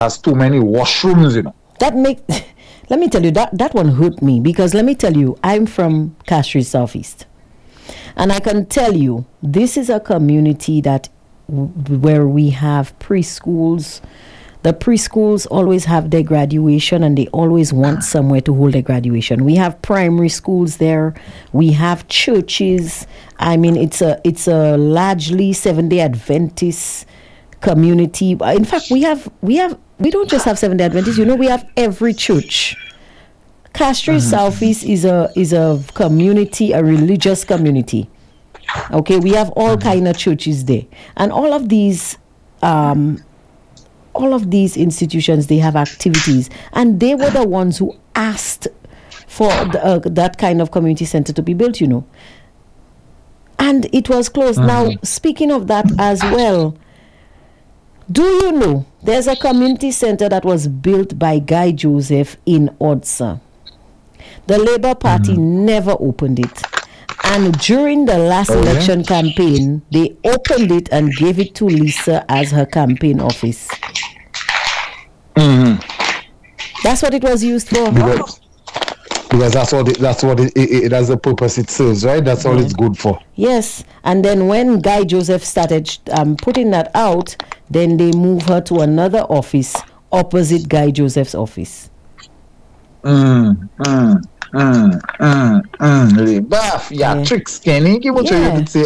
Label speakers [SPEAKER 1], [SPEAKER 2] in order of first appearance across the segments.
[SPEAKER 1] has too many washrooms,
[SPEAKER 2] That make let me tell you, that one hurt me, because let me tell you, I'm from Castries Southeast, and I can tell you this is a community that where we have preschools. The preschools always have their graduation, and they always want somewhere to hold their graduation. We have primary schools there. We have churches. I mean, it's a largely Seventh-day Adventist community. In fact, we don't just have Seventh-day Adventists. We have every church. Castries Southeast is a community, a religious community. Okay, we have all kind of churches there, and all of these institutions, they have activities, and they were the ones who asked for that kind of community center to be built, and it was closed. Now, speaking of that as well, do you know there's a community center that was built by Guy Joseph in Odsa? The Labour Party never opened it. And during the last election campaign, they opened it and gave it to Lisa as her campaign office. That's what it was used for.
[SPEAKER 1] Because that's what it has the purpose it serves, right? That's all it's good for.
[SPEAKER 2] Yes. And then when Guy Joseph started putting that out, then they moved her to another office opposite Guy Joseph's office.
[SPEAKER 1] Theatrics, Kenny. You could say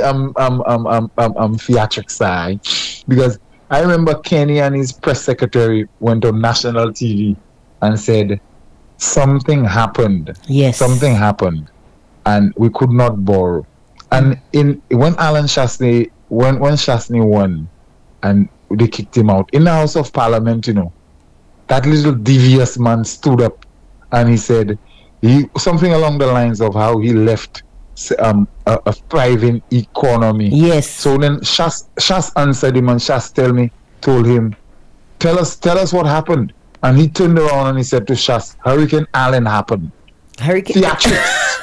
[SPEAKER 1] theatrics side, because I remember Kenny and his press secretary went on national TV and said something happened.
[SPEAKER 2] Yes,
[SPEAKER 1] something happened, and we could not borrow. And when Alan Shastney when Shastney won, and they kicked him out in the House of Parliament, that little devious man stood up and he said something along the lines of how he left a thriving economy.
[SPEAKER 2] Yes.
[SPEAKER 1] So then Shas answered him, and Shas told him, tell us what happened. And he turned around and he said to Shas, Hurricane Allen happened. Theatrics.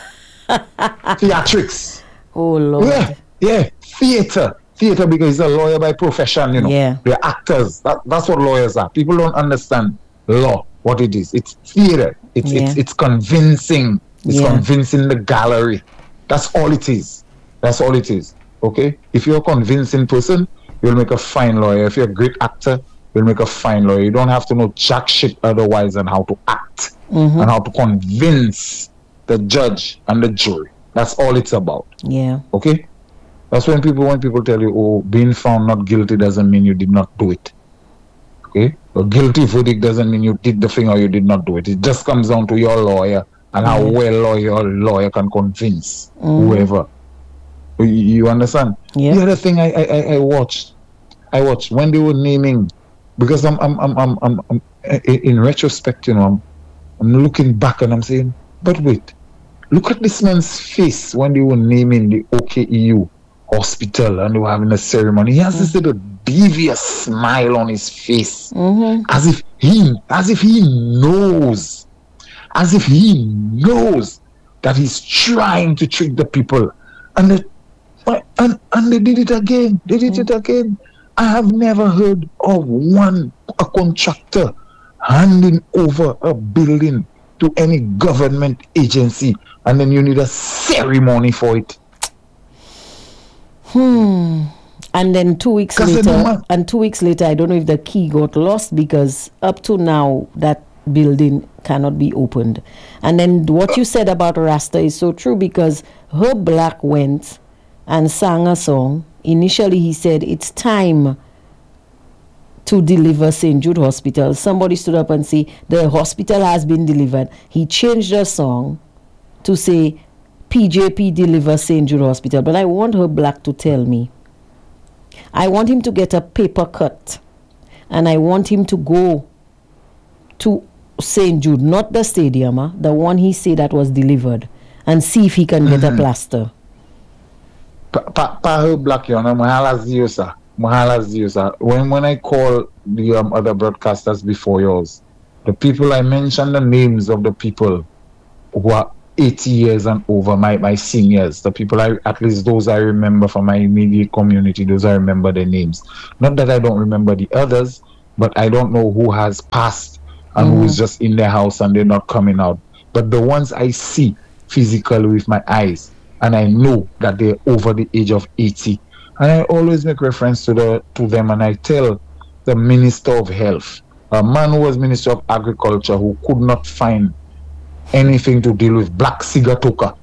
[SPEAKER 1] Theatrics.
[SPEAKER 2] Oh, Lord.
[SPEAKER 1] Yeah. Theater, because he's a lawyer by profession,
[SPEAKER 2] Yeah.
[SPEAKER 1] They're actors. That's what lawyers are. People don't understand law, what it is. It's theater. It's convincing. It's convincing the gallery. That's all it is. Okay? If you're a convincing person, you'll make a fine lawyer. If you're a great actor, you'll make a fine lawyer. You don't have to know jack shit otherwise on how to act and how to convince the judge and the jury. That's all it's about.
[SPEAKER 2] Yeah.
[SPEAKER 1] Okay? That's when people tell you, oh, being found not guilty doesn't mean you did not do it. Okay? A guilty verdict doesn't mean you did the thing or you did not do it. It just comes down to your lawyer and how well your lawyer can convince whoever. You understand?
[SPEAKER 2] Yeah.
[SPEAKER 1] The other thing I watched when they were naming, because I'm in retrospect, I'm looking back and I'm saying, but wait, look at this man's face when they were naming the OKEU hospital and they were having a ceremony. He has this little devious smile on his face, as if he knows that he's trying to trick the people, and they did it again. I have never heard of a contractor handing over a building to any government agency and then you need a ceremony for it.
[SPEAKER 2] And then 2 weeks later, I don't know if the key got lost, because up to now that building cannot be opened. And then what you said about Rasta is so true, because Herb Black went and sang a song. Initially he said it's time to deliver St. Jude Hospital. Somebody stood up and said the hospital has been delivered. He changed the song to say PJP deliver St. Jude Hospital. But I want Herb Black to tell me. I want him to get a paper cut, and I want him to go to St. Jude, not the stadium, the one he said that was delivered, and see if he can get a plaster.
[SPEAKER 1] Herb Black, mahala zio. When I call the other broadcasters before yours, the people I mentioned the names of the people who are 80 years and over, my seniors, the people at least those I remember from my immediate community, those I remember their names. Not that I don't remember the others, but I don't know who has passed and who is just in their house and they're not coming out. But the ones I see physically with my eyes, and I know that they're over the age of 80. And I always make reference to them, and I tell the Minister of Health, a man who was Minister of Agriculture, who could not find anything to deal with black sigatoka.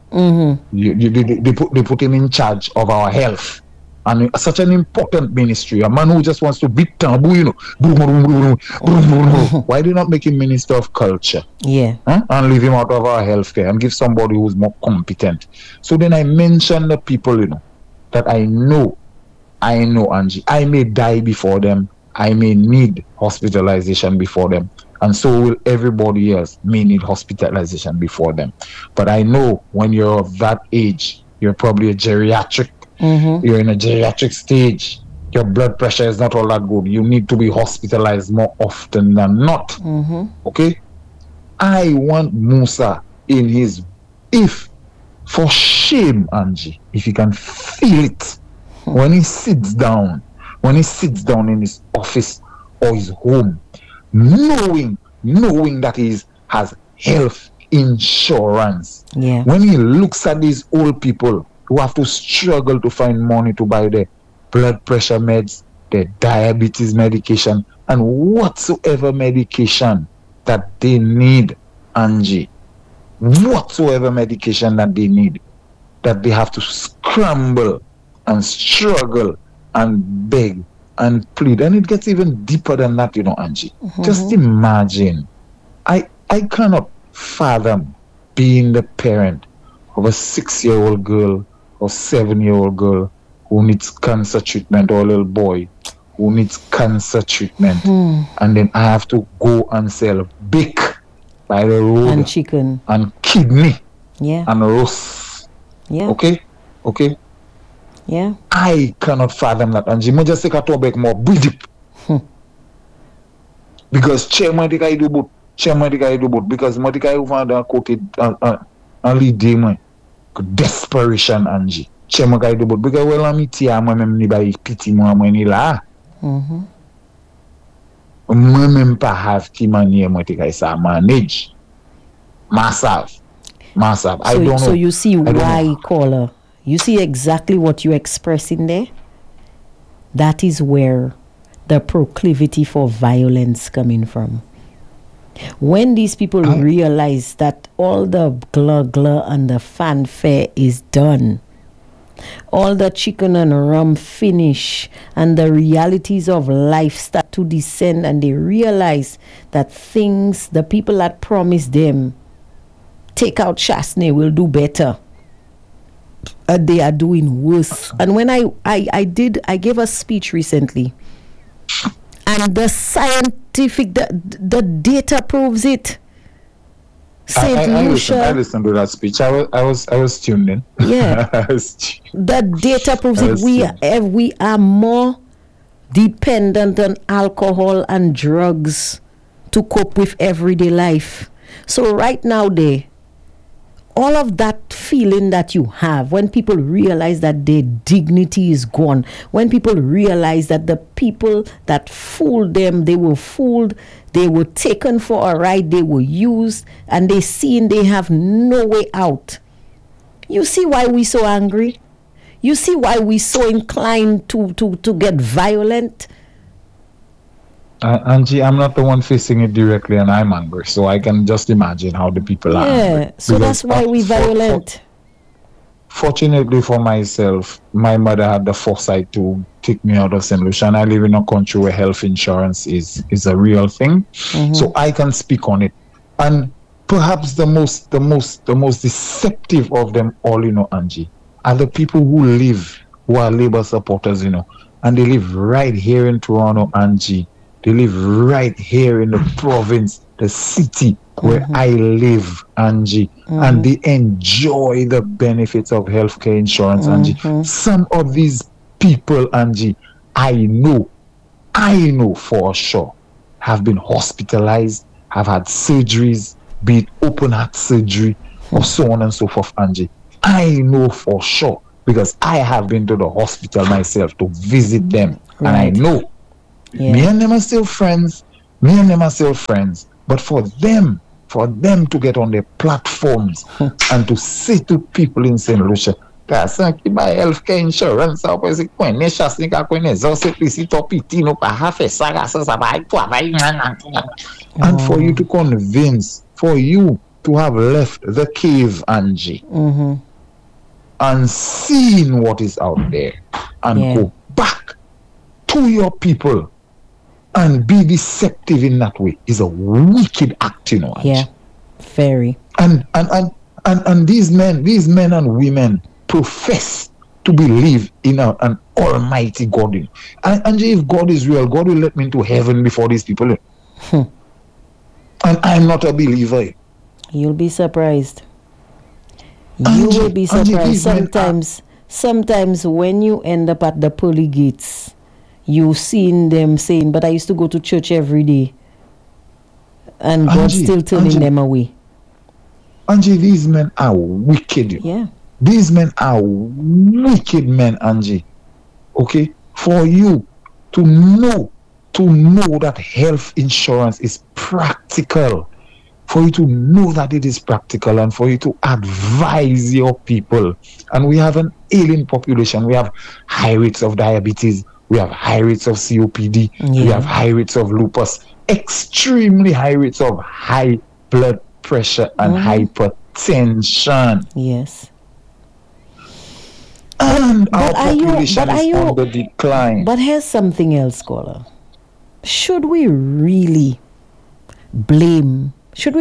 [SPEAKER 1] They put him in charge of our health. And such an important ministry, a man who just wants to beat taboo, you know. Why do you not make him Minister of Culture?
[SPEAKER 2] Yeah.
[SPEAKER 1] And leave him out of our healthcare and give somebody who's more competent. So then I mention the people, you know, that I know, Angie. I may die before them. I may need hospitalization before them. And so will everybody else may need hospitalization before them. But I know when you're of that age, you're probably a geriatric. You're in a geriatric stage. Your blood pressure is not all that good. You need to be hospitalized more often than not. Okay? I want Musa in his, if for shame, Angie, if he can feel it, when he sits down in his office or his home, knowing that he has health insurance.
[SPEAKER 2] Yeah.
[SPEAKER 1] When he looks at these old people who have to struggle to find money to buy their blood pressure meds, their diabetes medication, and whatsoever medication that they need, Angie, whatsoever medication that they need, that they have to scramble and struggle and beg and plead. And it gets even deeper than that, you know, Angie. Just imagine. I cannot fathom being the parent of a 6-year-old girl or 7-year-old girl who needs cancer treatment, or a little boy who needs cancer treatment. And then I have to go and sell bake by the road.
[SPEAKER 2] And chicken.
[SPEAKER 1] And kidney.
[SPEAKER 2] Yeah.
[SPEAKER 1] And roast.
[SPEAKER 2] Yeah.
[SPEAKER 1] Okay?
[SPEAKER 2] Yeah.
[SPEAKER 1] I cannot fathom that. And I just take a topic more deep. Because chairman I do both. Because Modikai found a quoted and lead them desperation, Angie. Chairman I do both. Because well I'm tia mem by pity mo ni la. Mem pa have timani Modikai sa manage. Massive. I don't know.
[SPEAKER 2] So you see why, caller. You see exactly what you express in there? That is where the proclivity for violence coming from. When these people realize that all the glugla and the fanfare is done, all the chicken and rum finish, and the realities of life start to descend, and they realize that things, the people that promised them, take out Chasney, will do better. They are doing worse. And when I gave a speech recently, and the scientific, the data proves it.
[SPEAKER 1] I listened to that speech. I was tuned in.
[SPEAKER 2] Yeah. The data proves it. We are more dependent on alcohol and drugs to cope with everyday life. So right now, all of that feeling that you have, when people realize that their dignity is gone, when people realize that the people that fooled them, they were fooled, they were taken for a ride, they were used, and they seen they have no way out. You see why we so angry? You see why we so inclined to get violent?
[SPEAKER 1] Angie, I'm not the one facing it directly, and I'm angry, so I can just imagine how the people are angry.
[SPEAKER 2] Yeah, so that's why we violent.
[SPEAKER 1] Fortunately for myself, my mother had the foresight to take me out of St. Lucia, and I live in a country where health insurance is a real thing, so I can speak on it. And perhaps the most deceptive of them all, you know, Angie, are the people who are Labour supporters, you know, and they live right here in Toronto, Angie. They live right here in the province, the city where I live, Angie. And they enjoy the benefits of healthcare insurance, Angie. Some of these people, Angie, I know for sure, have been hospitalized, have had surgeries, be it open heart surgery, or so on and so forth, Angie. I know for sure, because I have been to the hospital myself to visit them. And I know Me and them are still friends. But for them to get on their platforms and to say to people in St. Lucia, Kasan ki ba healthcare insurance sa ou se kwen ne chas ni ka kwen ne zan se plisi to piti no pa ha fe sa sa ba and for you to convince, for you to have left the cave, Angie, and seen what is out there and go back to your people and be deceptive in that way is a wicked act, you know, Angie.
[SPEAKER 2] Yeah, very.
[SPEAKER 1] And these men and women profess to believe in an almighty God. And if God is real, God will let me into heaven before these people. And I'm not a believer.
[SPEAKER 2] You'll be surprised. You will be surprised. Sometimes when you end up at the pearly gates, you've seen them saying, but I used to go to church every day. And God's still turning them away.
[SPEAKER 1] Angie, these men are wicked.
[SPEAKER 2] Yeah.
[SPEAKER 1] These men are wicked men, Angie. Okay? For you to know that health insurance is practical, for you to know that it is practical, and for you to advise your people. And we have an ailing population. We have high rates of diabetes. We have high rates of COPD. We have high rates of lupus. Extremely high rates of high blood pressure and hypertension.
[SPEAKER 2] Yes.
[SPEAKER 1] And our population is on the decline.
[SPEAKER 2] But here's something else, scholar. Should we really blame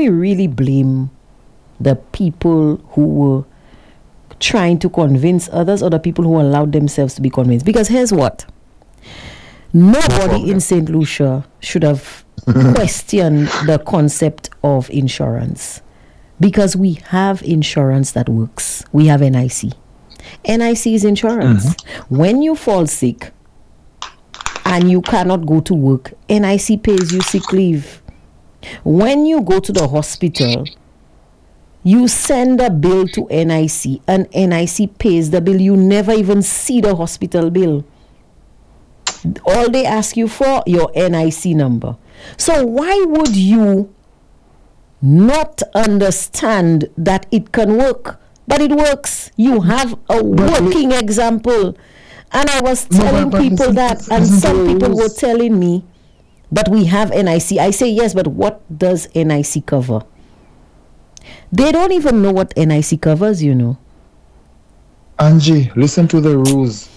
[SPEAKER 2] the people who were trying to convince others, or the people who allowed themselves to be convinced? Because here's what. Nobody in St. Lucia should have questioned the concept of insurance, because we have insurance that works. We have NIC. NIC is insurance. When you fall sick and you cannot go to work, NIC pays you sick leave. When you go to the hospital, you send a bill to NIC and NIC pays the bill. You never even see the hospital bill. All they ask you for, your NIC number. So why would you not understand that it can work? But it works. You have a working example. And I was telling people that, and some people were telling me, but we have NIC. I say yes, but what does NIC cover? They don't even know what NIC covers, you know.
[SPEAKER 1] Angie, listen to the rules,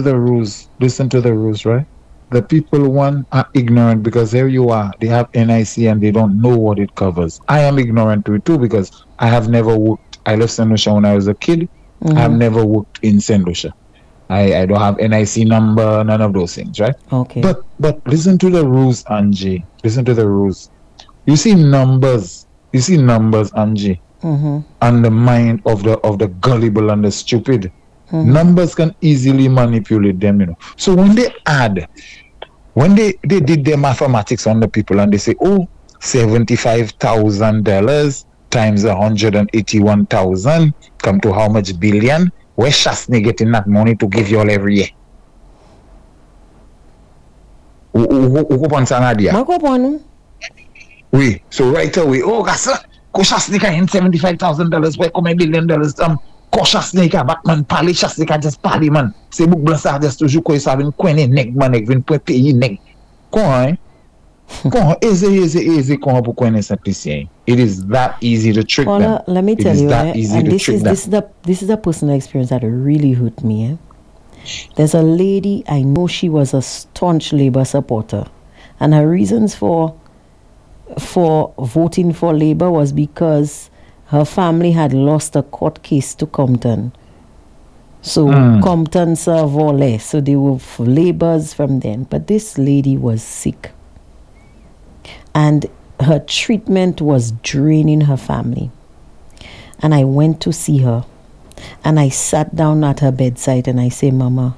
[SPEAKER 1] right? The people, one, are ignorant, because there you are. They have NIC and they don't know what it covers. I am ignorant to it too, because I have never worked. I left St. Lucia when I was a kid. I have never worked in St. Lucia. I don't have NIC number, none of those things, right?
[SPEAKER 2] Okay.
[SPEAKER 1] But listen to the rules, Angie. Listen to the rules. You see numbers, Angie, and the mind of the gullible and the stupid. Numbers can easily manipulate them, you know. So when they did their mathematics on the people, and they say, oh, $75,000 times 181,000 come to how much billion? Where's Shasney getting that money to give you all every year? Oui, so right away, oh, gasa, ko Shasney ka in $75,000, where come $1 billion? Ko Shasney ka, Batman pali, Shasney ka just pali, man. Se bouk blansa just toujou ko sa vin kwen neg, man, ek vin pe yi neg. Kon, easy, kon pou kwen simplifier. It is that easy to trick them.
[SPEAKER 2] Let me tell you, and this is the personal experience that really hurt me. There's a lady, I know she was a staunch Labour supporter, and her reasons for voting for Labour was because her family had lost a court case to Compton. So Compton Savole, so they were Labours from then. But this lady was sick, and her treatment was draining her family. And I went to see her, and I sat down at her bedside and I say, Mama,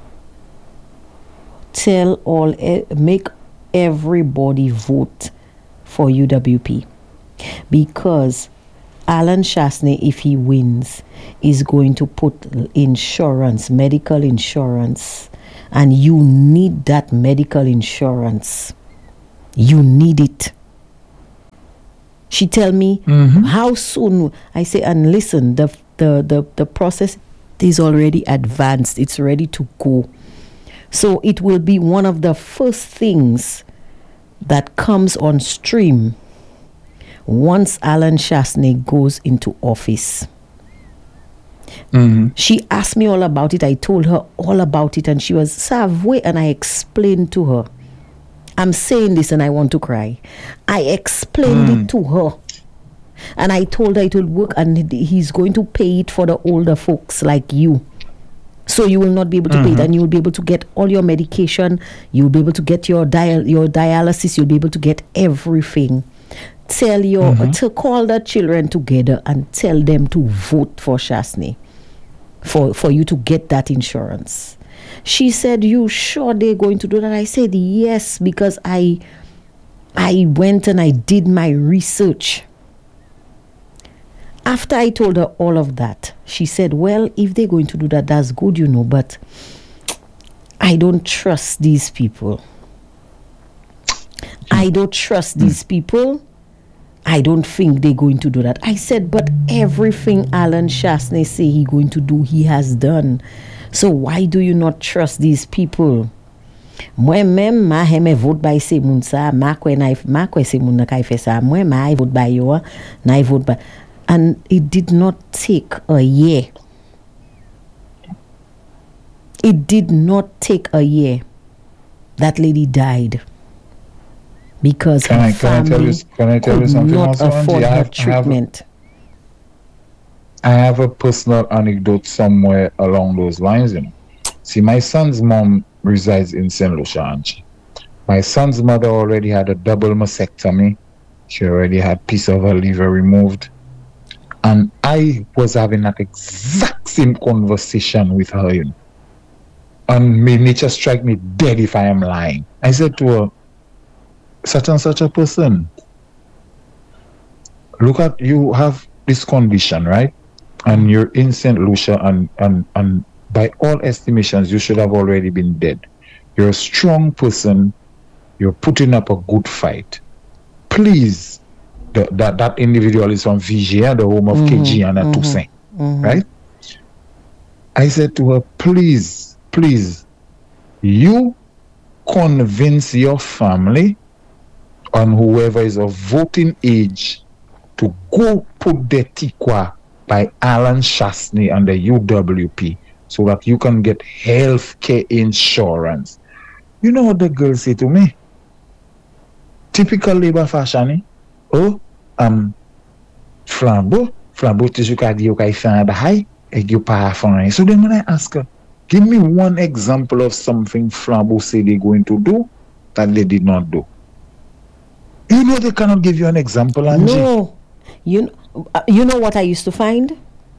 [SPEAKER 2] make everybody vote for UWP, because Alan Shasney, if he wins, is going to put insurance, medical insurance, And you need that medical insurance. You need it. She tell me, how soon? I say, and listen, the process is already advanced. It's ready to go. So it will be one of the first things that comes on stream once Alan Chastanet goes into office. She asked me all about it. I told her all about it, and she was Savwe, and I explained to her. I'm saying this and I want to cry. I explained it to her, and I told her it will work, and he's going to pay it for the older folks like you. So you will not be able to pay it, and you will be able to get all your medication. You will be able to get your dialysis. You'll be able to get everything. Tell to call the children together and tell them to vote for Chastanet for you to get that insurance. She said, "You sure they're going to do that?" I said, "Yes, because I went and I did my research." After I told her all of that, she said, "Well, if they're going to do that, that's good, but I don't trust these people. I don't trust these people. I don't think they're going to do that." I said, "But everything Alan Chastanet say he's going to do, he has done. So why do you not trust these people?" Moi-même, ma heme vote by se moun sa, ma kwe se moun na kai fe sa, moi ma I vote by yo, na I vote by. And it did not take a year. It did not take a year. That lady died because her family could not afford her treatment.
[SPEAKER 1] I have a personal anecdote somewhere along those lines. See, my son's mom resides in St. Lucia, Angie. My son's mother already had a double mastectomy. She already had a piece of her liver removed. And I was having that exact same conversation with her. And may nature strike me dead if I am lying. I said to her, "Such and such a person, look at, you have this condition, right? And you're in St. Lucia, and by all estimations, you should have already been dead. You're a strong person. You're putting up a good fight. Please," that individual is from Vigia, the home of KG and Toussaint, right? I said to her, please, you convince your family and whoever is of voting age to go put their tikwa by Alan Chastanet and the UWP so that you can get health care insurance. You know what the girl said to me? Typical labor fashion, Flambeau tu ka di yo ka fait un bail et you pa faire. So then when I ask her, give me one example of something Flambeau said they're going to do that they did not do. You know they cannot give you an example, Angie.
[SPEAKER 2] No. You know what I used to find?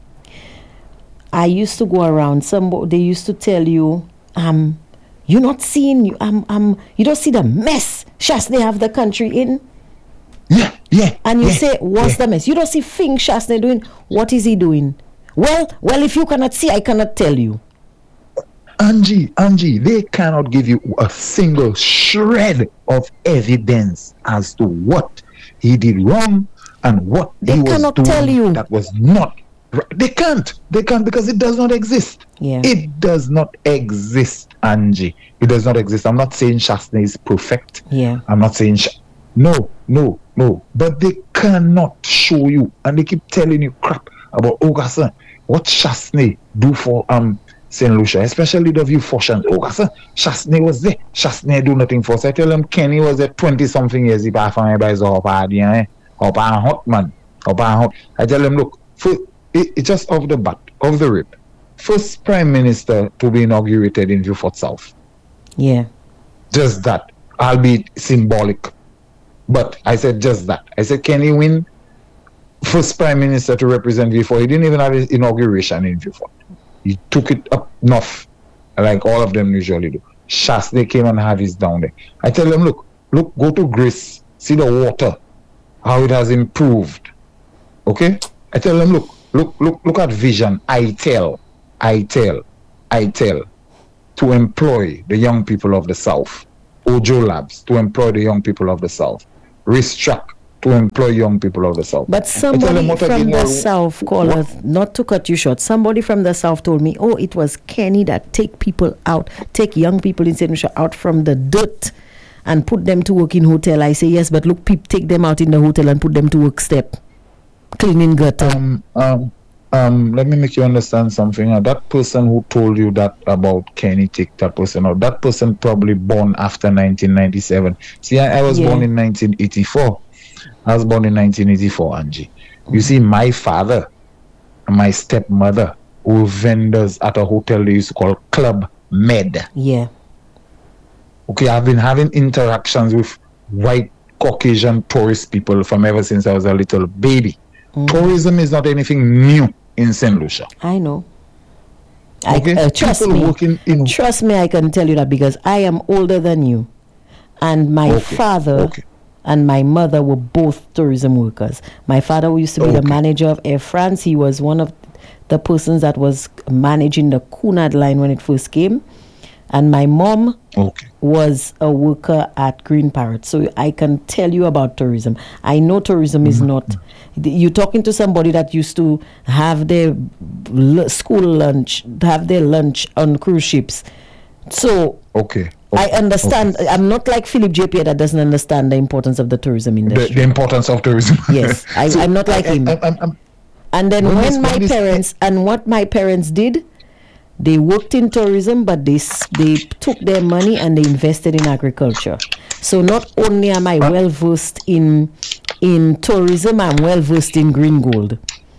[SPEAKER 2] I used to go around, they used to tell you, you're not seeing, you don't see the mess Chastanet have the country in.
[SPEAKER 1] Yeah.
[SPEAKER 2] And you say, what's the mess? You don't see things Chastanet doing. What is he doing? Well, if you cannot see, I cannot tell you.
[SPEAKER 1] Angie, they cannot give you a single shred of evidence as to what he did wrong and what he was doing tell you. That was not right. They can't because it does not exist.
[SPEAKER 2] Yeah.
[SPEAKER 1] It does not exist, Angie. It does not exist. I'm not saying Chastanet is perfect.
[SPEAKER 2] Yeah.
[SPEAKER 1] I'm not saying no. But they cannot show you, and they keep telling you crap about Augusta. What Chastanet do for St. Lucia, especially the view fortunes. Augusta, Chastanet was there. Chastanet do nothing for us. I tell them Kenny was there 20-something years. He passed on by his hot man. I tell them, look, it's just off the rip. First Prime Minister to be inaugurated in Vieux-Fort South.
[SPEAKER 2] Yeah.
[SPEAKER 1] Just that, albeit symbolic. But I said just that. I said, can he win? First Prime Minister to represent Vieux-Fort. He didn't even have his inauguration in Vieux-Fort. He took it up north, like all of them usually do. Chastanet came and had his down there. I tell them, look, go to Greece, see the water, how it has improved. Okay? I tell them, look at Vision. I tell. to employ the young people of the South. Ojo Labs to employ the young people of the South. Racetrack to employ young people of the South.
[SPEAKER 2] But somebody from the South, caller, not to cut you short, somebody from the South told me, oh, it was Kenny that take young people in St. Lucia out from the dirt and put them to work in hotel. I say, yes, but look, take them out in the hotel and put them to work step, cleaning gutter.
[SPEAKER 1] Let me make you understand something. That person who told you that about Kenny take that person out, that person probably born after 1997. See, I was born in 1984. I was born in 1984, Angie. You see, my father and my stepmother were vendors at a hotel they used to call Club Med.
[SPEAKER 2] Yeah.
[SPEAKER 1] Okay, I've been having interactions with white Caucasian tourist people from ever since I was a little baby. Tourism is not anything new in St. Lucia.
[SPEAKER 2] I know.
[SPEAKER 1] Okay?
[SPEAKER 2] Trust me, I can tell you that because I am older than you. And my father and my mother were both tourism workers. My father used to be the manager of Air France. He was one of the persons that was managing the Cunard line when it first came. And my mom was a worker at Green Parrot. So I can tell you about tourism. I know tourism is not... You're talking to somebody that used to have their school lunch, have their lunch on cruise ships. So I understand. I'm not like Philip J. Pierre that doesn't understand the importance of the tourism industry.
[SPEAKER 1] The importance of tourism.
[SPEAKER 2] Yes, I'm not like him. And then what my parents did, they worked in tourism, but they took their money and they invested in agriculture. So not only am I well versed in tourism, I'm well versed in green gold.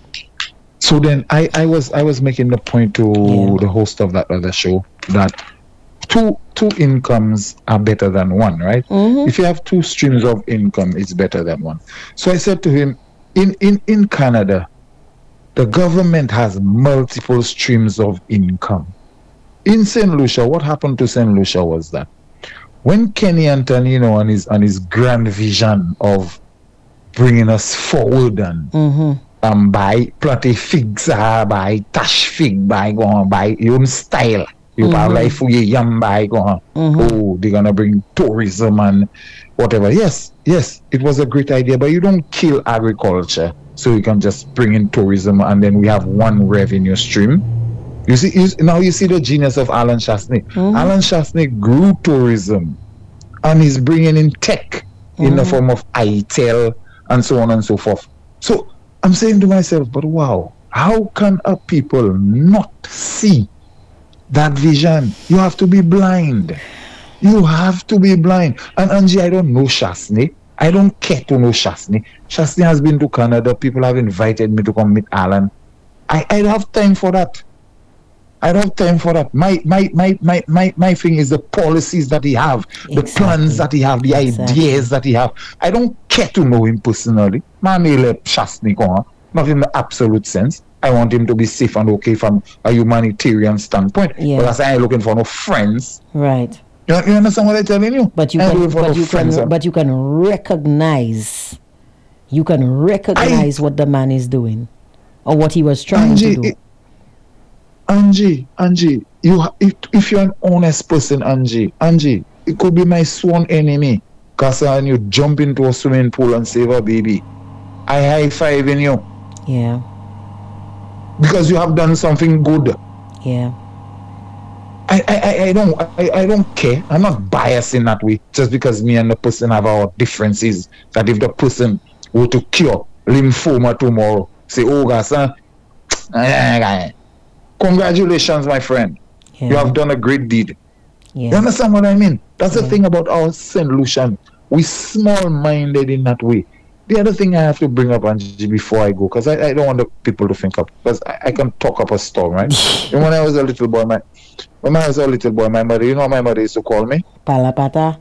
[SPEAKER 1] So then I was making the point to the host of that other show that two incomes are better than one, right? If you have two streams of income, it's better than one. So I said to him, in Canada, the government has multiple streams of income. In St. Lucia, what happened to St. Lucia was that when Kenny Antonino and his grand vision of bringing us forward and buy plenty figs, buy tash fig, buy go on, buy your own style. You buy like for your yam buy go on. Oh, they're gonna bring tourism and whatever. Yes, it was a great idea, but you don't kill agriculture so you can just bring in tourism and then we have one revenue stream. You see the genius of Alan Chasney. Alan Chasney grew tourism and he's bringing in tech in the form of ITEL and so on and so forth. So I'm saying to myself, but wow, how can a people not see that vision? You have to be blind. You have to be blind. And Angie, I don't know Chasney. I don't care to know Chasney. Chasney has been to Canada. People have invited me to come meet Alan. I don't have time for that. I don't have time for that. My thing is the policies that he have, the plans that he have, the ideas that he have. I don't care to know him personally. Not in the absolute sense. I want him to be safe and okay from a humanitarian standpoint. Yeah. But I ain't looking for no friends.
[SPEAKER 2] Right.
[SPEAKER 1] You understand what I'm telling you?
[SPEAKER 2] But you can recognize. You can recognize what the man is doing, or what he was trying to do.
[SPEAKER 1] Angie, if you're an honest person, Angie, it could be my sworn enemy. Because when you jump into a swimming pool and save a baby, I high five in you.
[SPEAKER 2] Yeah.
[SPEAKER 1] Because you have done something good.
[SPEAKER 2] Yeah.
[SPEAKER 1] I don't care. I'm not biased in that way. Just because me and the person have our differences. That if the person were to cure lymphoma tomorrow, say, oh God, congratulations, my friend. Yeah. You have done a great deed. Yeah. You understand what I mean? That's the thing about our St. Lucian. We small-minded in that way. The other thing I have to bring up, Angie, before I go, because I don't want the people to think up, because I can talk up a storm, right? And when I was a little boy, my mother, you know what my mother used to call me?
[SPEAKER 2] Palapata.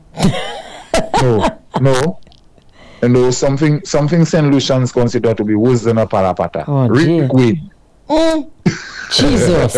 [SPEAKER 1] No. And there was something St. Lucians consider to be worse than a palapata.
[SPEAKER 2] Oh,
[SPEAKER 1] Rick Queen.
[SPEAKER 2] Jesus.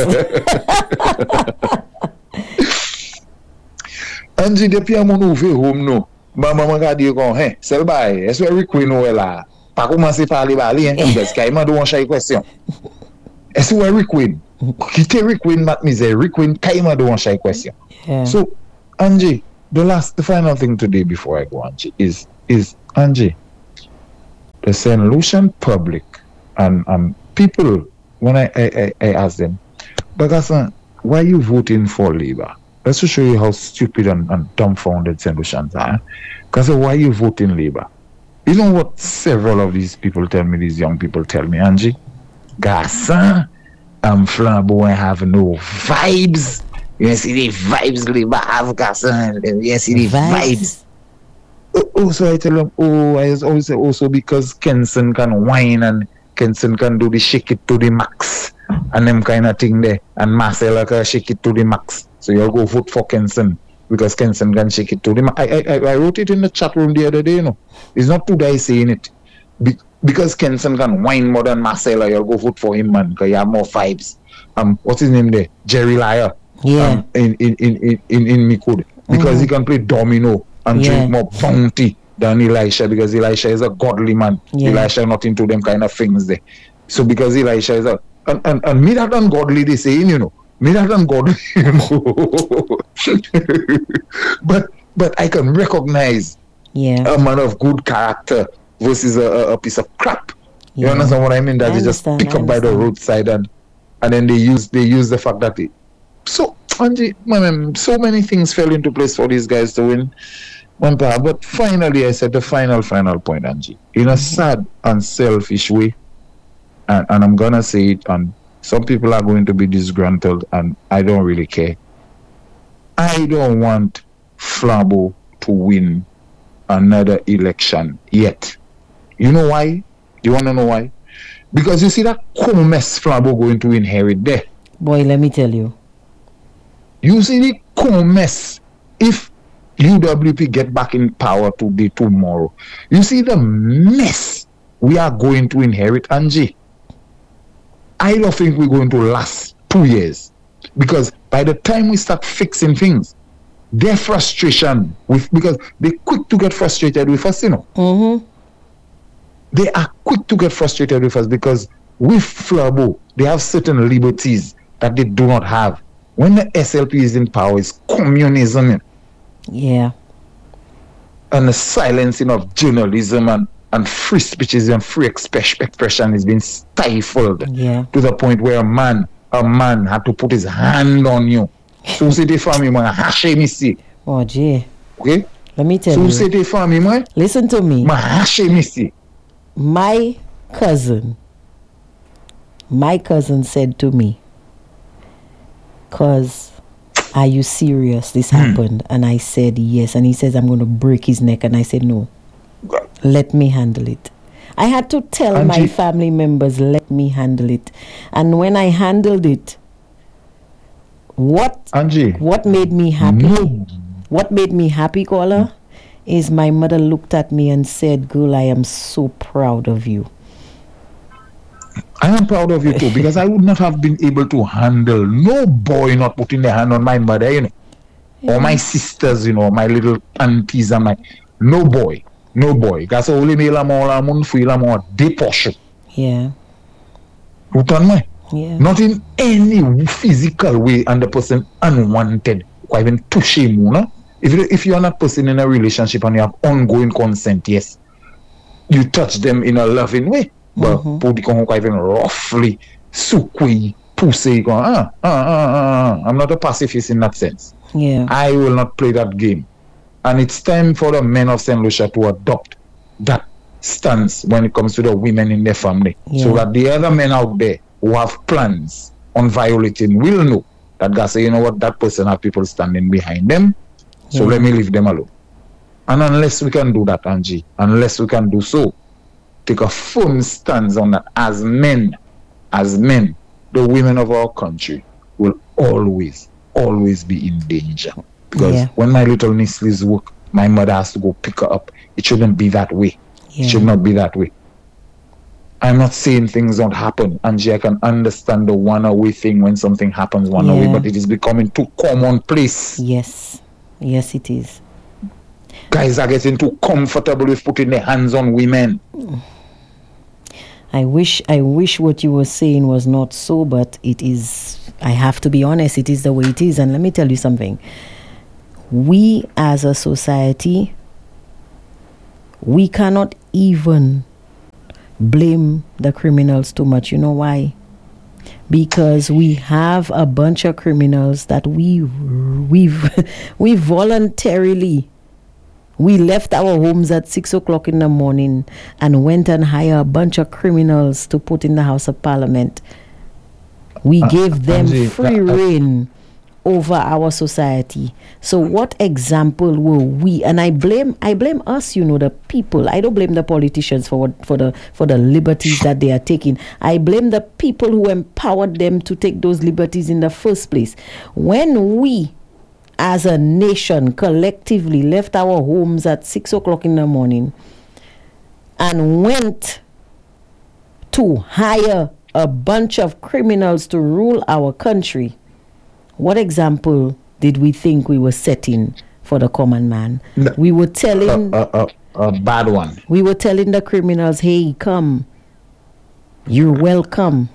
[SPEAKER 1] Angie, depuis à mon ouvert home nou, maman ka di kon, sel bay, est-ce que Rick Queen ou là? Pas commencer par parler bali, parce qu'il m'a demandé une question. Est-ce que Rick Queen? Kite Rick Wayne mat mize, Rick Wayne kaima do wan shy question.
[SPEAKER 2] Yeah.
[SPEAKER 1] So, Angie, the final thing today before I go, Angie, is Angie, the St. Lucian public and people, when I ask them, but why are you voting for Labour? Let's just show you how stupid and dumbfounded St. Lucians are. Because why are you voting Labour? You know what several of these people tell me, these young people tell me, Angie? Garçon, Flambeau have no vibes. You see the vibes Labour have, Garçon. You see the vibes. Oh, so I tell them, I always say, also because Kenson can whine and Kenson can do the shake it to the max and them kind of thing there. And Marcella can shake it to the max. So you'll go vote for Kenson because Kenson can shake it to the max. I wrote it in the chat room the other day, you know. It's not 2 guys saying it. Because Kenson can whine more than Marcella, you'll go vote for him, man, because you have more vibes. What's his name there? Jerry Lyer.
[SPEAKER 2] Yeah.
[SPEAKER 1] In Mikud. Because he can play domino and drink more bounty than Elisha, because Elisha is a godly man. Elisha not into them kind of things there. So because Elisha is a and me that ungodly they saying, you know. Me that ungodly, you know. but I can recognize a man of good character versus a piece of crap. You understand what I mean? That they just pick up by the roadside and then they use the fact that so Angie, so many things fell into place for these guys to win. But finally, I said the final point, Angie, in a sad and selfish way, and I'm gonna say it, and some people are going to be disgruntled, and I don't really care. I don't want Flambeau to win another election yet. You know why? You want to know why? Because you see that common mess Flambeau going to inherit there.
[SPEAKER 2] Boy, let me tell you.
[SPEAKER 1] You see the common mess if UWP get back in power today, tomorrow. You see the mess we are going to inherit, Angie. I don't think we're going to last 2 years. Because by the time we start fixing things, their frustration because they're quick to get frustrated with us, you know.
[SPEAKER 2] Mm-hmm.
[SPEAKER 1] They are quick to get frustrated with us because with Flambeau, they have certain liberties that they do not have. When the SLP is in power, it's communism.
[SPEAKER 2] Yeah.
[SPEAKER 1] And the silencing of journalism and free speeches and free expression is being stifled to the point where a man had to put his hand on you. So say the family man hashe me see.
[SPEAKER 2] Oh gee.
[SPEAKER 1] Okay?
[SPEAKER 2] Let me tell you.
[SPEAKER 1] So say the family man.
[SPEAKER 2] Listen to me.
[SPEAKER 1] Ma hashe me see.
[SPEAKER 2] My cousin said to me, "Cause are you serious? This happened?" And I said yes. And he says, "I'm going to break his neck." And I said, "No, let me handle it." I had to tell my family members, let me handle it. And when I handled it, what made me happy? What made me happy, caller, is my mother looked at me and said, "Girl, I am so proud of you."
[SPEAKER 1] I am proud of you too, because I would not have been able to handle no boy not putting their hand on my mother, you know, or my sisters, you know, my little aunties and no boy. Because only me la mon free la mon depoche.
[SPEAKER 2] Yeah.
[SPEAKER 1] Yeah. Not in any physical way, and the person unwanted, or even touch him, you know? If you are not person in a relationship and you have ongoing consent, yes, you touch them in a loving way. But even roughly, sukui, pussy, I'm not a pacifist in that sense.
[SPEAKER 2] Yeah.
[SPEAKER 1] I will not play that game. And it's time for the men of St. Lucia to adopt that stance when it comes to the women in their family.
[SPEAKER 2] Yeah.
[SPEAKER 1] So that the other men out there who have plans on violating will know that God say, you know what, that person have people standing behind them. So let me leave them alone. And unless we can do that, Angie, unless we can do so, take a firm stance on that as men, the women of our country will always be in danger. Because when my little niece leaves work, my mother has to go pick her up. It shouldn't be that way. It should not be that way. I'm not saying things don't happen, Angie. I can understand the one-away thing when something happens one away, but it is becoming too commonplace.
[SPEAKER 2] Yes, it is.
[SPEAKER 1] Guys are getting too comfortable with putting their hands on women.
[SPEAKER 2] I wish what you were saying was not so, but it is. I have to be honest, it is the way it is. And let me tell you something. We as a society, we cannot even blame the criminals too much. You know why? Because we have a bunch of criminals that we voluntarily, we left our homes at 6 o'clock in the morning and went and hired a bunch of criminals to put in the House of Parliament. We gave them free reign over our society. So what example will we? And I blame us, the people. I don't blame the politicians for the liberties that they are taking. I blame the people who empowered them to take those liberties in the first place. When we, as a nation, collectively left our homes at 6 o'clock in the morning and went to hire a bunch of criminals to rule our country, what example did we think we were setting for the common man?
[SPEAKER 1] No,
[SPEAKER 2] we were telling
[SPEAKER 1] a bad one.
[SPEAKER 2] We were telling the criminals, hey, come, you're welcome.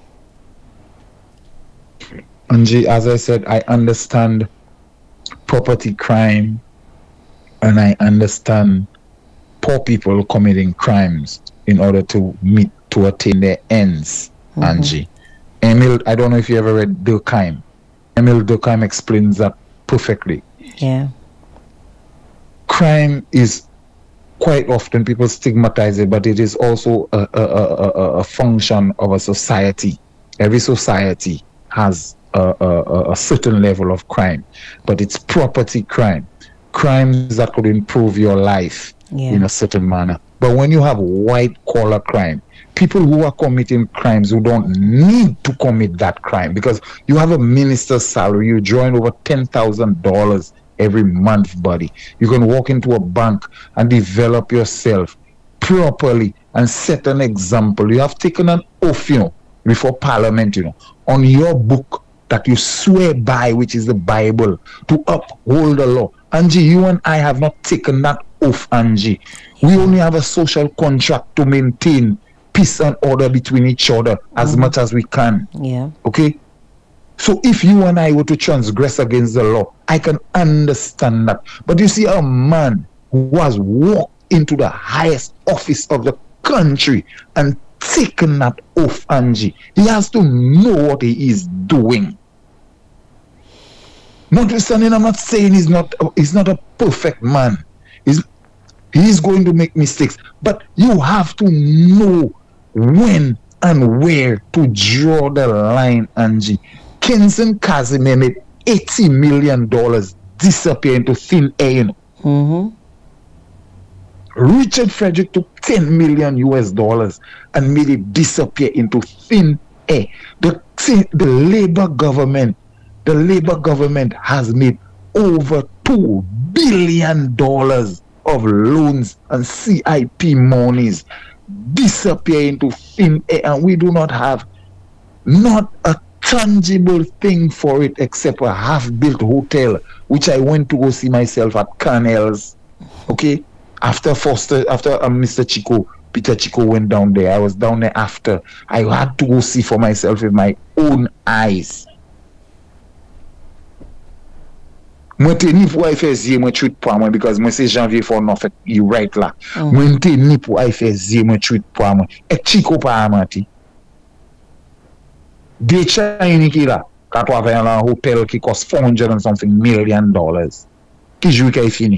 [SPEAKER 1] Angie, as I said, I understand property crime and I understand poor people committing crimes in order to attain their ends. Angie, Emil, I don't know if you ever read Durkheim. Emil Durkheim explains that perfectly.
[SPEAKER 2] Yeah.
[SPEAKER 1] Crime is quite often, people stigmatize it, but it is also a function of a society. Every society has a certain level of crime, but it's property crime. Crimes that could improve your life in a certain manner. But when you have white-collar crime, people who are committing crimes who don't need to commit that crime, because you have a minister's salary, you join over $10,000 every month, buddy. You can walk into a bank and develop yourself properly and set an example. You have taken an oath, before Parliament, on your book that you swear by, which is the Bible, to uphold the law. Angie, you and I have not taken that oath, Angie. We only have a social contract to maintain peace and order between each other as much as we can.
[SPEAKER 2] Yeah.
[SPEAKER 1] Okay? So if you and I were to transgress against the law, I can understand that. But you see, a man who has walked into the highest office of the country and taken that oath, Angie, he has to know what he is doing. Notwithstanding, I'm not saying he's not a perfect man. He's going to make mistakes. But you have to know when and where to draw the line, Angie. Kenson Casimir made $80 million disappear into thin air. Richard Frederick took $10 million and made it disappear into thin air. The Labour government has made over $2 billion of loans and CIP monies disappear into thin air, and we do not have not a tangible thing for it except a half-built hotel, which I went to go see myself at Cornell's. Okay, after Mr. Peter Chico went down there. I was down there after. I had to go see for myself with my own eyes. Mwen te ni pou ay fè zye mwen chwit pou mwen because mwen se janvier for non fèt you right la. Mwen te ni pou ay fè zye mwen chwit pou mwen. Ek Chico pa amati. De China ki la. Kat wavè an lan hotel ki cost $400 and something million. Ki jwi kay fini.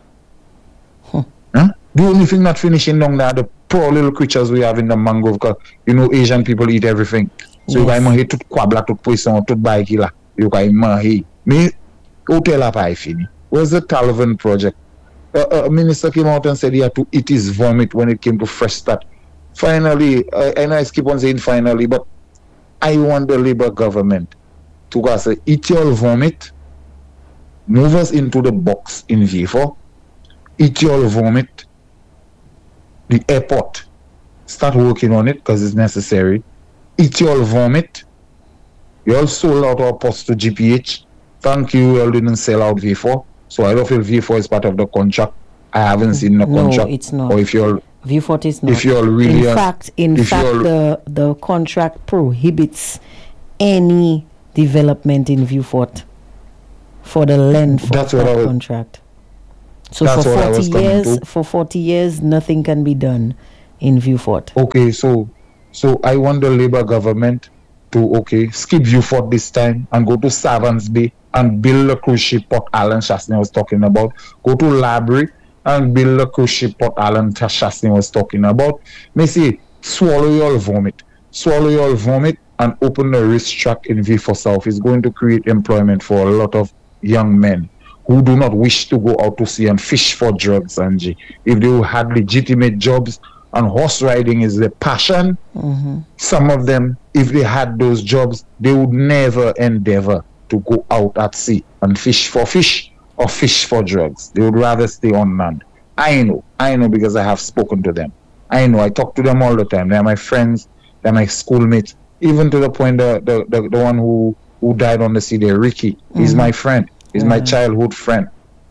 [SPEAKER 1] The only thing not finishing down there are the poor little creatures we have in the mangrove, because Asian people eat everything. So you can eat tout kwabla, tout poisson, tout bay ki la. You can eat. Me hotel up I fini. Where's the Talvin project? A minister came out and said he had to eat his vomit when it came to Fresh Start. Finally, and I keep on saying finally, but I want the Labour government to go say, eat your vomit, move us into the box in V4, eat your vomit, the airport, start working on it because it's necessary. Eat your vomit. You all sold out our post to GPH. Thank you, you all didn't sell out V4. So I don't feel V4 is part of the contract. I haven't seen the contract.
[SPEAKER 2] No, it's not.
[SPEAKER 1] Or if you're
[SPEAKER 2] Vieux Fort is not.
[SPEAKER 1] If you're really
[SPEAKER 2] in fact, the contract prohibits any development in Vieux Fort for the length of that contract. So for 40 years, nothing can be done in Vieux Fort.
[SPEAKER 1] Okay, so I want the Labour government to skip Vieux Fort this time and go to Savans Bay and build a cruise ship Port Allen Chasney was talking about. Go to Labrie and build a cruise ship Port Allen Chasney was talking about. May say, swallow your vomit and open the racetrack in Vieux Fort South. Is going to create employment for a lot of young men who do not wish to go out to sea and fish for drugs, Angie. If they had legitimate jobs and horse riding is their passion, some of them, if they had those jobs, they would never endeavor to go out at sea and fish for fish or fish for drugs. They would rather stay on land. I know because I have spoken to them. I talk to them all the time. They're my friends, they're my schoolmates, even to the point the one who died on the sea there, Ricky, he's my friend. He's my childhood friend.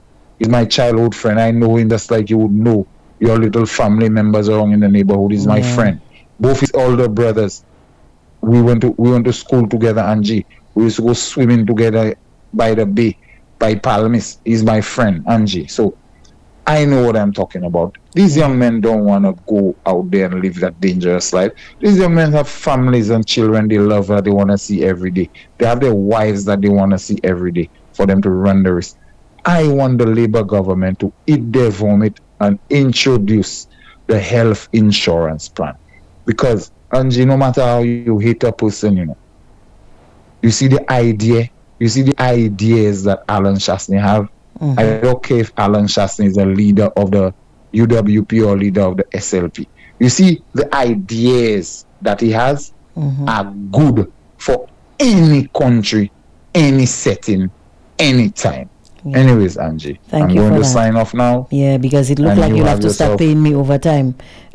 [SPEAKER 1] I know him just like you would know your little family members around in the neighborhood. He's my friend. Both his older brothers, we went to school together, Angie. We used to go swimming together by the bay, by Palmis. He's my friend, Angie. So I know what I'm talking about. These young men don't want to go out there and live that dangerous life. These young men have families and children they love that they want to see every day. They have their wives that they want to see every day for them to run the risk. I want the Labour government to eat their vomit and introduce the health insurance plan. Because, Angie, no matter how you hate a person, you see the ideas that Alan Chasney have. I don't care if Alan Chasney is a leader of the UWP or leader of the SLP. You see, the ideas that he has are good for any country, any setting, anytime. Anyways, Angie, I'm going to sign off now.
[SPEAKER 2] Yeah, because it looks like you'll have to start paying me overtime.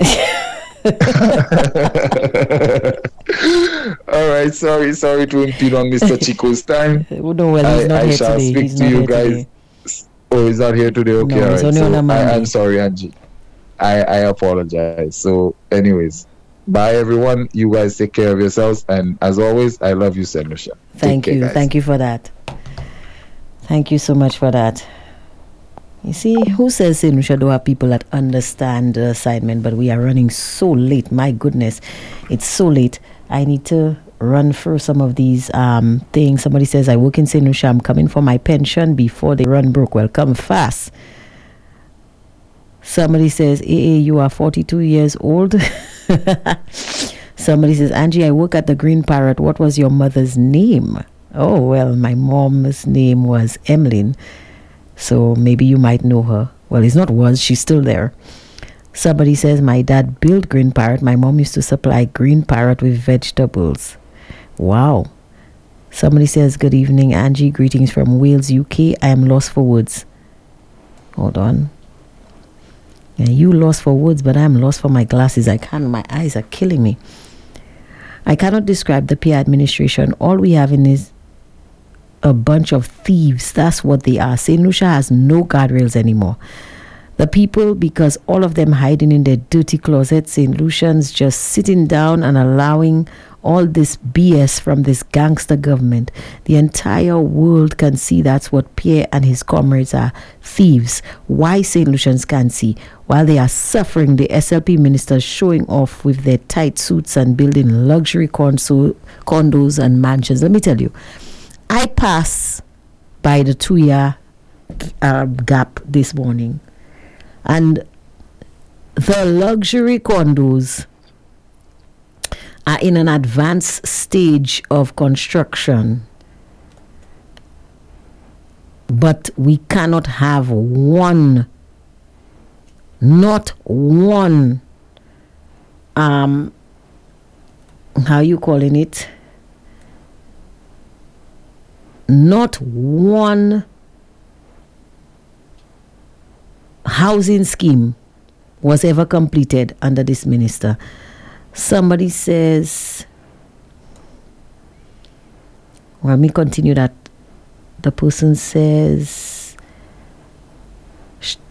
[SPEAKER 1] All right, sorry to impede on Mr. Chico's time.
[SPEAKER 2] No, well, he's not
[SPEAKER 1] I
[SPEAKER 2] here
[SPEAKER 1] shall
[SPEAKER 2] today.
[SPEAKER 1] speak
[SPEAKER 2] He's
[SPEAKER 1] to you
[SPEAKER 2] not
[SPEAKER 1] guys.
[SPEAKER 2] today.
[SPEAKER 1] Oh, he's not here today. Okay,
[SPEAKER 2] no,
[SPEAKER 1] all
[SPEAKER 2] he's
[SPEAKER 1] right.
[SPEAKER 2] only on a Monday.
[SPEAKER 1] I'm sorry, Angie. I apologize. So, anyways, bye everyone. You guys take care of yourselves, and as always, I love you, Senusha.
[SPEAKER 2] Thank you for that. Thank you so much for that. You see, who says Senusha don't have people that understand the assignment, but we are running so late. My goodness, it's so late. I need to run through some of these things. Somebody says, I work in Senusha. I'm coming for my pension before they run broke. Well, come fast. Somebody says, you are 42 years old. Somebody says, Angie, I work at the Green Parrot. What was your mother's name? Oh, well, my mom's name was Emmeline. So maybe you might know her. Well, it's not was, she's still there. Somebody says, my dad built Green Parrot. My mom used to supply Green Parrot with vegetables. Wow. Somebody says, good evening, Angie. Greetings from Wales, UK. I am lost for words. Hold on. Yeah, you lost for words, but I'm lost for my glasses. My eyes are killing me. I cannot describe the PA administration. All we have in is a bunch of thieves. That's what they are. St. Lucia has no guardrails anymore. The people, because all of them hiding in their dirty closets, St. Lucians just sitting down and allowing all this BS from this gangster government. The entire world can see that's what Pierre and his comrades are, thieves. Why St. Lucians can't see? While they are suffering, the SLP ministers showing off with their tight suits and building luxury condos and mansions. Let me tell you, I pass by the 2-year gap this morning, and the luxury condos are in an advanced stage of construction, but we cannot have not one how you calling it, not one housing scheme was ever completed under this minister. Somebody says, well, let me continue that. The person says,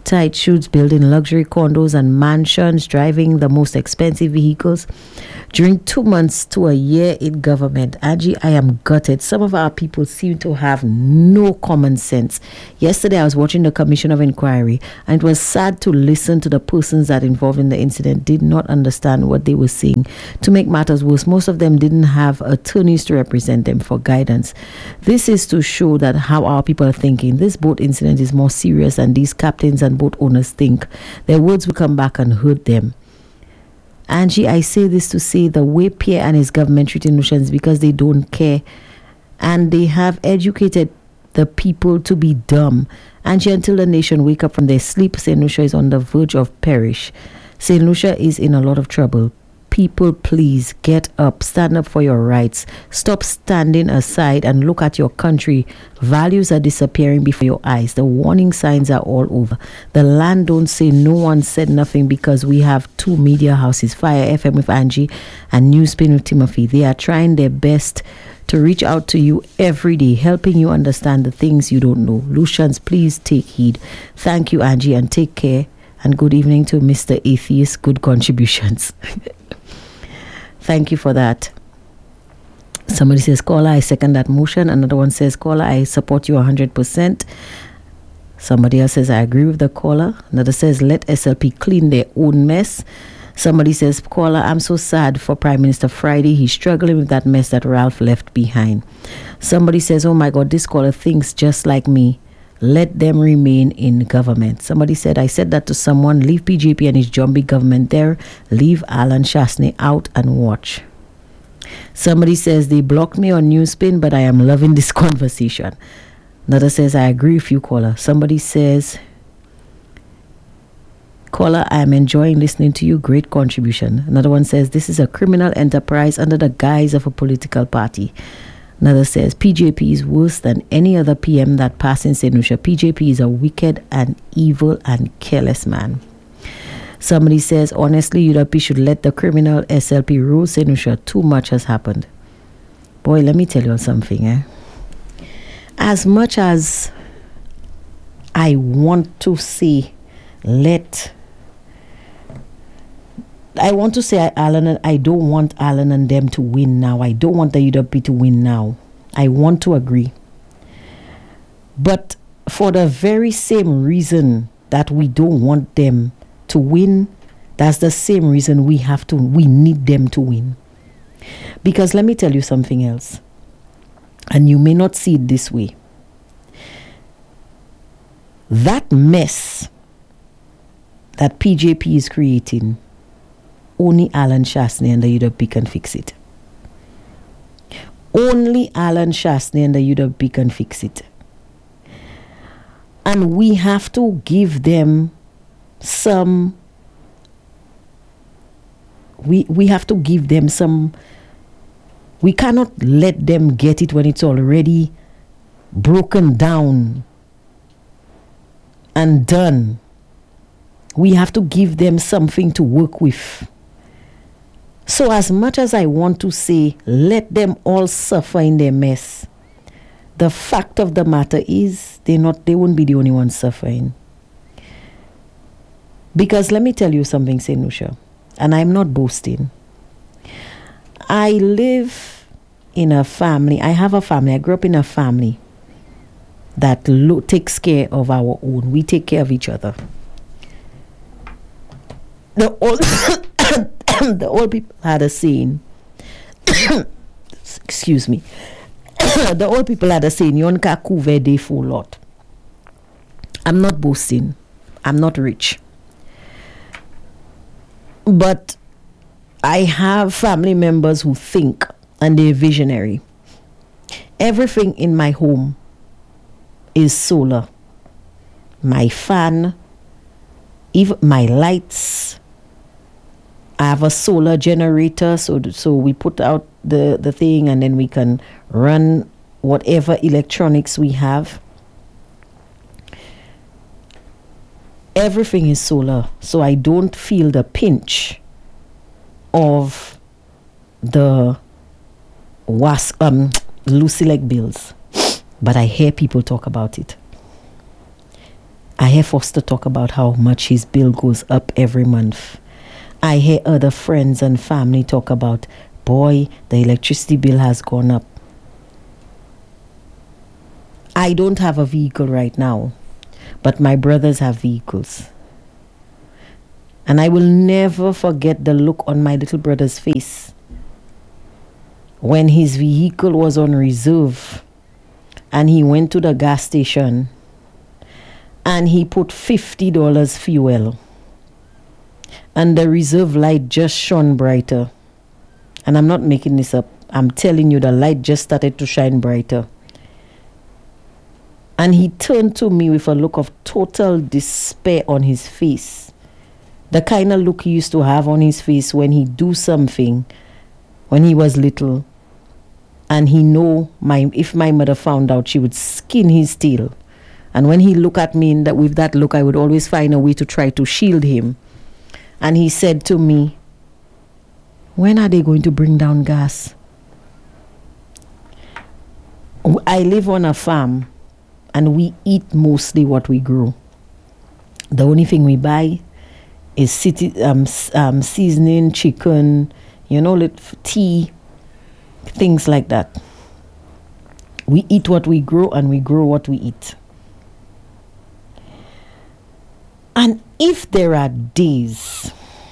[SPEAKER 2] tight shoes, building luxury condos and mansions, driving the most expensive vehicles. During 2 months to a year in government, Angie, I am gutted. Some of our people seem to have no common sense. Yesterday, I was watching the Commission of Inquiry, and it was sad to listen to the persons that involved in the incident did not understand what they were saying. To make matters worse, most of them didn't have attorneys to represent them for guidance. This is to show that how our people are thinking. This boat incident is more serious than these captains and boat owners think. Their words will come back and hurt them. Angie, I say this to say the way Pierre and his government treat Nushans because they don't care, and they have educated the people to be dumb. Angie, until the nation wake up from their sleep, St. Lucia is on the verge of perish. St. Lucia is in a lot of trouble. People, please get up, stand up for your rights. Stop standing aside and look at your country. Values are disappearing before your eyes. The warning signs are all over. The land don't say no one said nothing because we have 2 media houses, Fire FM with Angie and Newspin with Timothy. They are trying their best to reach out to you every day, helping you understand the things you don't know. Lucians, please take heed. Thank you, Angie, and take care. And good evening to Mr. Atheist. Good contributions. Thank you for that. Somebody says, caller, I second that motion. Another one says, caller, I support you 100%. Somebody else says, I agree with the caller. Another says, let SLP clean their own mess. Somebody says, caller, I'm so sad for Prime Minister Friday. He's struggling with that mess that Ralph left behind. Somebody says, oh my God, this caller thinks just like me. Let them remain in government. Somebody said, I said that to someone. Leave PJP and his Jumbie government there. Leave Alan Shasney out and watch. Somebody says, they blocked me on Newspin, but I am loving this conversation. Another says, I agree with you, caller. Somebody says, caller, I am enjoying listening to you. Great contribution. Another one says, this is a criminal enterprise under the guise of a political party. Another says, PJP is worse than any other PM that passed in St. Lucia. PJP is a wicked and evil and careless man. Somebody says, honestly, UWP should let the criminal SLP rule St. Lucia. Too much has happened. Boy, let me tell you something. As much as I want to say, Alan, and I don't want Alan and them to win now. I don't want the UWP to win now. I want to agree. But for the very same reason that we don't want them to win, that's the same reason we need them to win. Because let me tell you something else. And you may not see it this way. That mess that PJP is creating, only Alan Shasney and the UWP can fix it. Only Alan Shasney and the UWP can fix it. And we have to give them some... We have to give them some... We cannot let them get it when it's already broken down and done. We have to give them something to work with. So as much as I want to say, let them all suffer in their mess, the fact of the matter is they won't be the only ones suffering. Because let me tell you something, St. Lucia, and I'm not boasting. I live in a family, I have a family, I grew up in a family that takes care of our own. We take care of each other. The old people had a saying. Excuse me. The old people had a saying, yon ka couvert de full lot. I'm not boasting. I'm not rich. But I have family members who think and they're visionary. Everything in my home is solar. My fan, even my lights. I have a solar generator, so we put out the thing and then we can run whatever electronics we have. Everything is solar, so I don't feel the pinch of the Lucilec bills, but I hear people talk about it. I hear Foster talk about how much his bill goes up every month. I hear other friends and family talk about, boy, the electricity bill has gone up. I don't have a vehicle right now, but my brothers have vehicles. And I will never forget the look on my little brother's face when his vehicle was on reserve and he went to the gas station and he put $50 fuel and the reserve light just shone brighter. And I'm not making this up. I'm telling you, the light just started to shine brighter. And he turned to me with a look of total despair on his face. The kind of look he used to have on his face when he do something when he was little. And he know if my mother found out, she would skin his tail. And when he look at me with that look, I would always find a way to try to shield him. And he said to me, when are they going to bring down gas? I live on a farm and we eat mostly what we grow. The only thing we buy is seasoning, chicken, tea, things like that. We eat what we grow and we grow what we eat. And if there are days,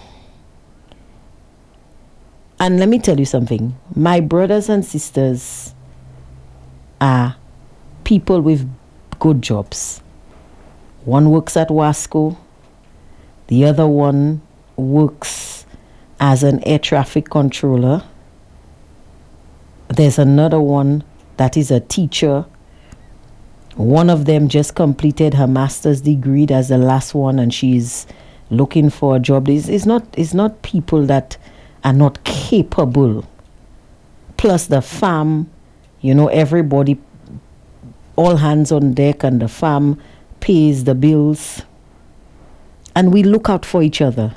[SPEAKER 2] and let me tell you something, my brothers and sisters are people with good jobs. One works at Wasco, the other one works as an air traffic controller. There's another one that is a teacher. One of them just completed her master's degree. That's the last one, and she's looking for a job. It's not people that are not capable. Plus the farm, everybody, all hands on deck, and the farm pays the bills. And we look out for each other.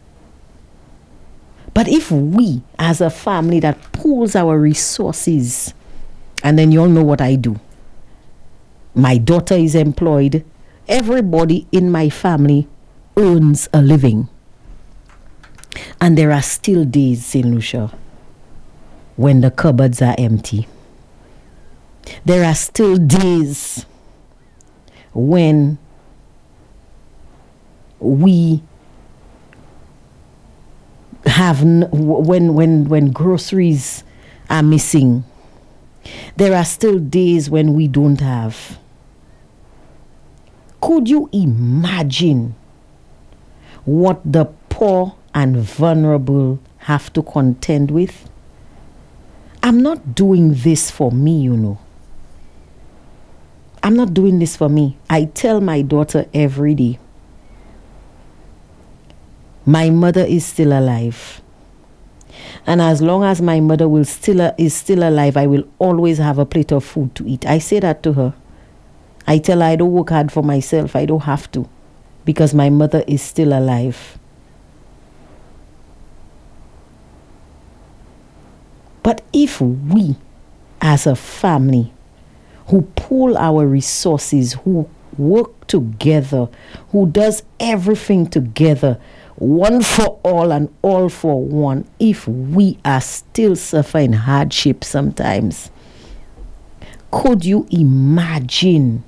[SPEAKER 2] But if we, as a family that pools our resources, and then you all know what I do. My daughter is employed. Everybody in my family earns a living. And there are still days, St. Lucia, when the cupboards are empty. There are still days when we have when groceries are missing. There are still days when we don't have. Could you imagine what the poor and vulnerable have to contend with? I'm not doing this for me, I'm not doing this for me. I tell my daughter every day, my mother is still alive. And as long as my mother is still alive, I will always have a plate of food to eat. I say that to her. I tell her I don't work hard for myself. I don't have to, because my mother is still alive. But if we, as a family, who pool our resources, who work together, who does everything together, one for all and all for one, if we are still suffering hardship sometimes, could you imagine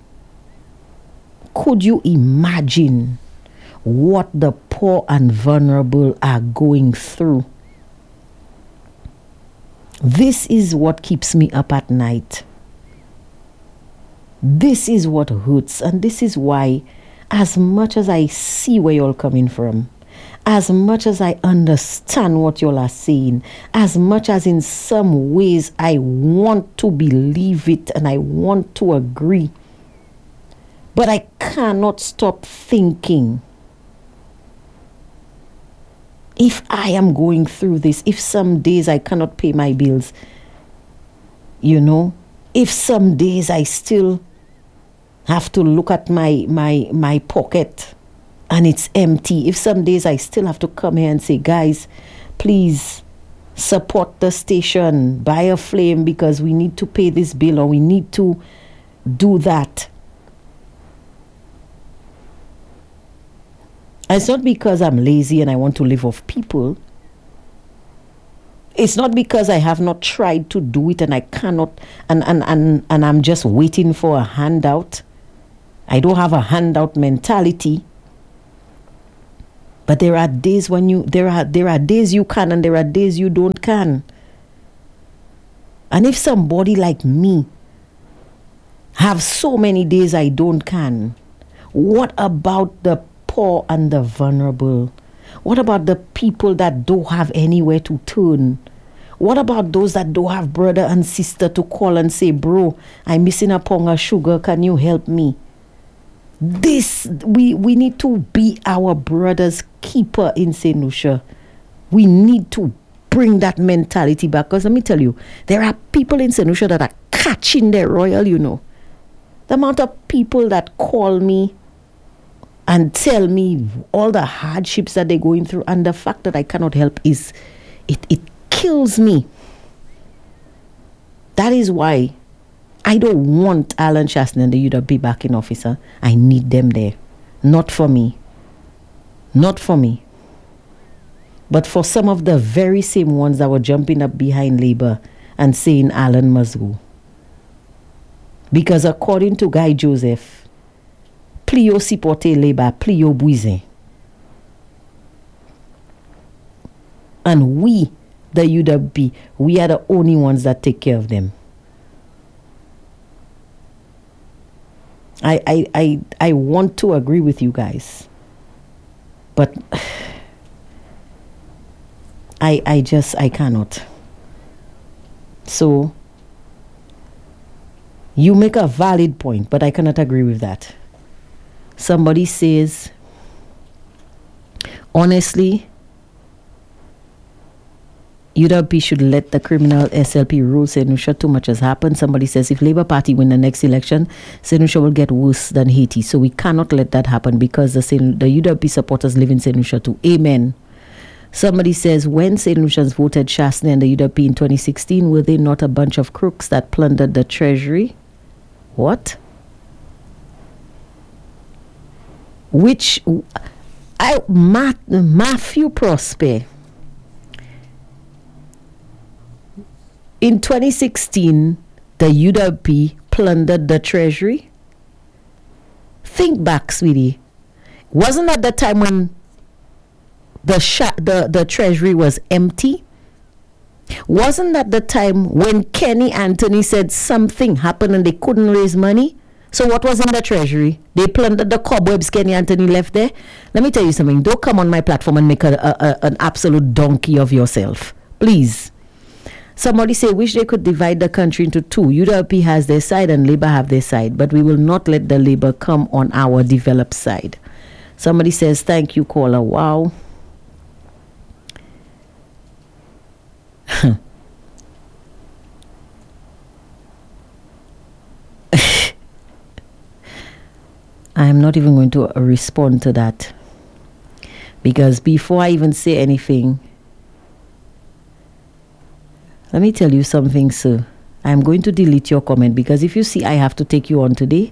[SPEAKER 2] what the poor and vulnerable are going through? This is what keeps me up at night. This is what hurts, and this is why, as much as I see where you're coming from, as much as I understand what y'all are saying, as much as in some ways I want to believe it and I want to agree, but I cannot stop thinking, if I am going through this, if some days I cannot pay my bills, if some days I still have to look at my pocket and it's empty, if some days I still have to come here and say, guys, please support the station, buy a flame because we need to pay this bill or we need to do that. It's not because I'm lazy and I want to live off people. It's not because I have not tried to do it and I cannot, and I'm just waiting for a handout. I don't have a handout mentality. But there are days when there are days you can and there are days you don't can. And if somebody like me have so many days I don't can, what about the poor and the vulnerable? What about the people that don't have anywhere to turn? What about those that don't have brother and sister to call and say, bro, I'm missing a pound of sugar, can you help me? We need to be our brother's keeper in St. Lucia. We need to bring that mentality back, because let me tell you, there are people in St. Lucia that are catching their royal, you know. The amount of people that call me and tell me all the hardships that they're going through, and the fact that I cannot help is, it kills me. That is why I don't want Alan Chastanet and the UWP back in office. I need them there. Not for me. Not for me. But for some of the very same ones that were jumping up behind Labour and saying Alan must go. Because according to Guy Joseph, plio supporter Labour, plio buiser. And we, the UWP, we are the only ones that take care of them. I want to agree with you guys, but I cannot. So you make a valid point, but I cannot agree with that. Somebody says, honestly, UWP should let the criminal SLP rule. St. Lucia, too much has happened. Somebody says, if Labour Party win the next election, St. Lucia will get worse than Haiti. So we cannot let that happen because the UWP supporters live in St. Lucia too. Amen. Somebody says, when St. Lucians voted Chastanet and the UWP in 2016, were they not a bunch of crooks that plundered the treasury? What? Matthew Prosper. In 2016, the UWP plundered the treasury. Think back, sweetie. Wasn't that the time when the treasury was empty? Wasn't that the time when Kenny Anthony said something happened and they couldn't raise money? So what was in the treasury? They plundered the cobwebs Kenny Anthony left there. Let me tell you something. Don't come on my platform and make an absolute donkey of yourself. Please. Somebody say, wish they could divide the country into two. UWP has their side and Labour have their side, but we will not let the Labour come on our developed side. Somebody says, thank you, caller. Wow. I'm not even going to respond to that, because before I even say anything, let me tell you something, sir. I'm going to delete your comment, because if you see I have to take you on today,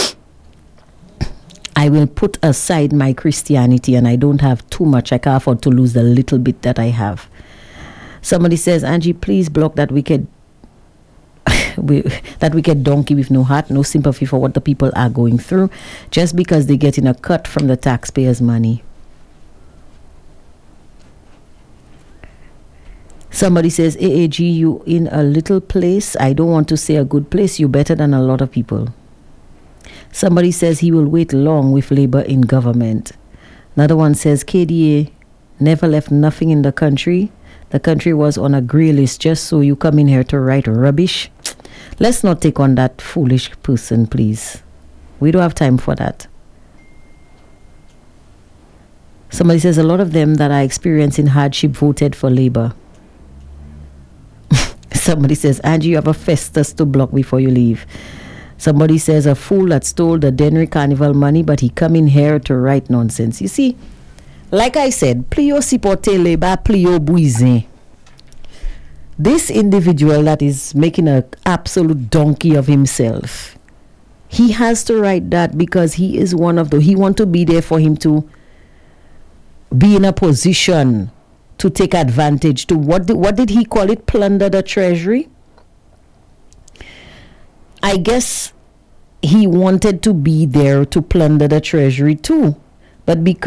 [SPEAKER 2] I will put aside my Christianity, and I don't have too much. I can't afford to lose the little bit that I have. Somebody says, Angie, please block that wicked donkey with no heart, no sympathy for what the people are going through, just because they're getting a cut from the taxpayers' money. Somebody says, AAG, you in a little place. I don't want to say a good place. You better than a lot of people. Somebody says he will wait long with Labour in government. Another one says, KDA never left nothing in the country. The country was on a grey list just so you come in here to write rubbish. Let's not take on that foolish person, please. We don't have time for that. Somebody says a lot of them that are experiencing hardship voted for Labour. Somebody says, Angie, you have a Festus to block before you leave. Somebody says a fool that stole the Dennery Carnival money, but he come in here to write nonsense. You see, like I said, plio supporter Labour, plio buiser. This individual that is making an absolute donkey of himself, he has to write that because he is one of the, he want to be there for him to be in a position to take advantage to what did he call it? Plunder the treasury? I guess he wanted to be there to plunder the treasury too, but because